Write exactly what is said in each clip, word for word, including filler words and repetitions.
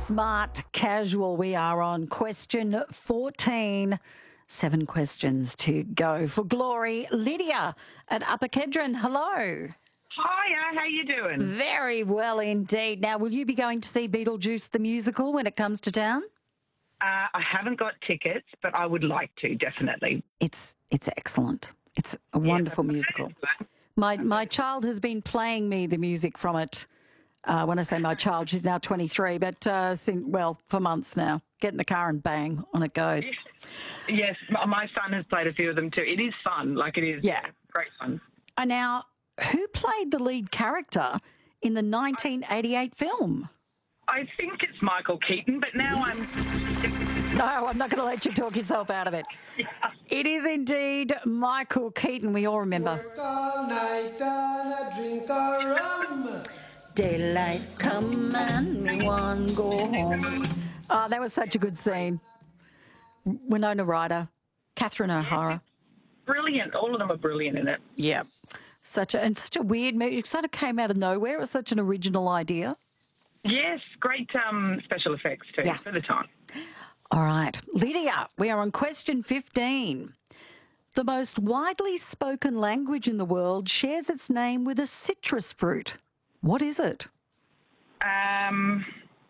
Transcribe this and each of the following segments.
Smart Casual. We are on question fourteen. Seven questions to go for Glory. Lydia at Upper Kedron, hello. Hiya, how you doing? Very well indeed. Now, will you be going to see Beetlejuice the musical when it comes to town? Uh, I haven't got tickets, but I would like to, definitely. It's it's excellent. It's a wonderful Yeah, musical. My my child has been playing me the music from it. Uh, when I say my child, she's now twenty-three, but uh, since, well, for months now. Get in the car and bang, on it goes. Yes, my son has played a few of them too. It is fun, like it is Yeah. great fun. And now, who played the lead character in the nineteen eighty-eight film? I think it's Michael Keaton, but now I'm... No, I'm not going to let you talk yourself out of it. Yeah. It is indeed Michael Keaton, we all remember. Work all night and a drink a rum. Daylight come and me one go home. Oh, that was such a good scene. Winona Ryder, Catherine O'Hara. Brilliant. All of them are brilliant in it. Yeah. Such a, and such a weird movie. It sort of came out of nowhere. It was such an original idea. Yes, great um, special effects too Yeah. for the time. All right. Lydia, we are on question fifteen. The most widely spoken language in the world shares its name with a citrus fruit. What is it? Um,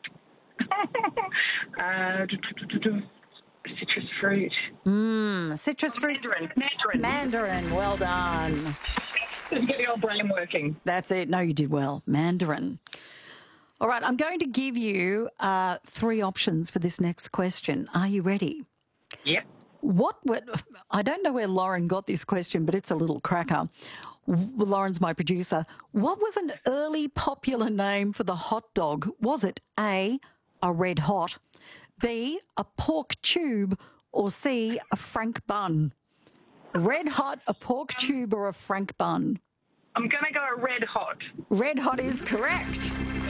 uh, citrus fruit. Mm, citrus fruit. Mandarin. Mandarin. Mandarin. Well done. Get the old brain working. That's it. No, you did well. Mandarin. All right. I'm going to give you uh, three options for this next question. Are you ready? Yep. What were, I don't know where Lauren got this question, but it's a little cracker. Lauren's my producer. What was an early popular name for the hot dog? Was it A, a red hot, B, a pork tube, or C, a frank bun? Red hot, a pork tube, or a frank bun? I'm going to go red hot. Red hot is correct.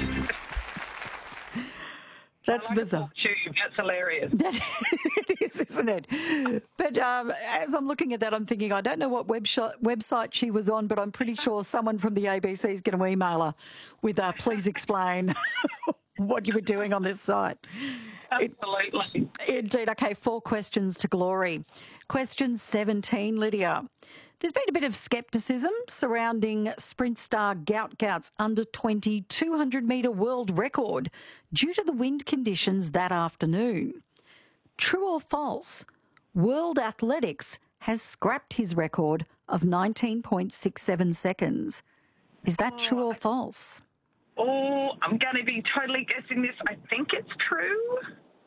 That's I like bizarre. a tube. That's hilarious. That it is, isn't it? But um, as I'm looking at that, I'm thinking, I don't know what web shot, website she was on, but I'm pretty sure someone from the A B C is going to email her with, uh, please explain what you were doing on this site. Absolutely. Indeed. Okay, four questions to Glory. Question seventeen, Lydia. There's been a bit of scepticism surrounding sprint star Gout Gout's under twenty two hundred metre world record due to the wind conditions that afternoon. True or false? World Athletics has scrapped his record of nineteen point six seven seconds. Is that true or false? Oh, I'm going to be totally guessing this. I think it's true.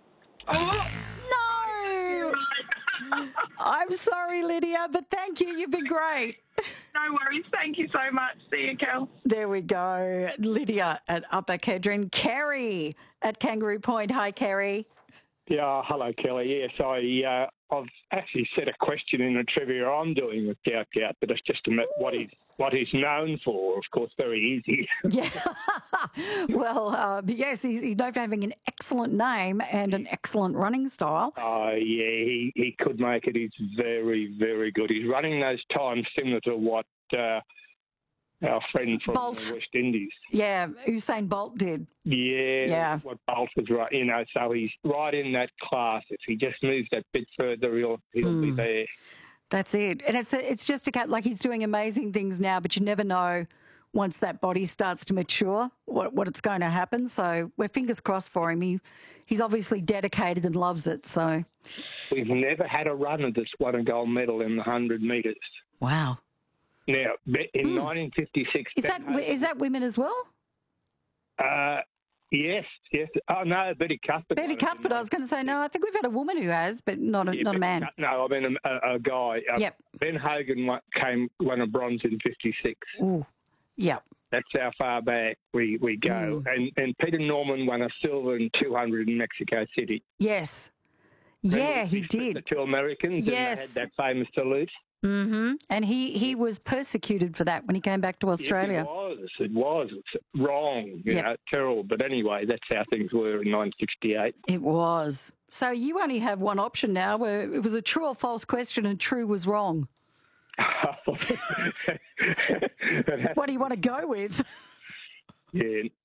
Oh, No! I'm sorry, Lydia, but thank you. You've been great. no worries. Thank you so much. See you, Kel. There we go. Lydia at Upper Kedron. Kerry at Kangaroo Point. Hi, Kerry. Yeah, hello, Kelly. Yes, I, uh, I've actually set a question in the trivia I'm doing with Gout Gout, but it's just about what he's, what he's known for. Of course, very easy. Yeah. Well, uh, yes, he's, he's known for having an excellent name and an excellent running style. Oh, yeah, he, he could make it. He's very, very good. He's running those times similar to what uh, our friend from Bolt. the West Indies. Yeah, Usain Bolt did. Yeah, Yeah. what Bolt was right, you know, so he's right in that class. If he just moves that bit further, he'll, he'll Hmm. be there. That's it. And it's a, it's just a cat, like he's doing amazing things now, but you never know once that body starts to mature what, what it's going to happen. So we're fingers crossed for him. He, he's obviously dedicated and loves it. So, We've never had a runner that's won a gold medal in the one hundred metres. wow. Now, in nineteen fifty-six... Is that is that women as well? Uh, yes, yes. Oh, no, Betty Cuthbert. Betty Cuthbert, I was going to say, no, I think we've had a woman who has, but not a, Yeah, not a Betty man. Cuth- No, I mean a, a, a guy. Uh, Yep. Ben Hogan won, came, won a bronze in fifty-six. Ooh, yeah. That's how far back we, we go. Hmm. And, and Peter Norman won a silver in two hundred in Mexico City. Yes. Yeah, he split The did. two Americans. Yes. And they had that famous salute. hmm And he, he was persecuted for that when he came back to Australia. Yes, it was. It was. It's wrong. You Yep. know, terrible. But anyway, that's how things were in nineteen sixty-eight. It was. So you only have one option now where it was a true or false question and true was wrong. What do you want to go with? Yeah,